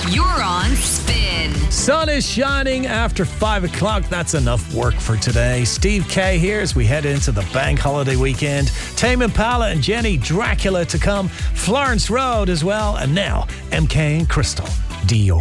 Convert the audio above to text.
You're on Spin. Sun is shining after 5 o'clock. That's enough work for today. Steve K here as we head into the bank holiday weekend. Tame Impala and Jenny Dracula to come. Florence Road as well. And now, MK and Crystal, Dior.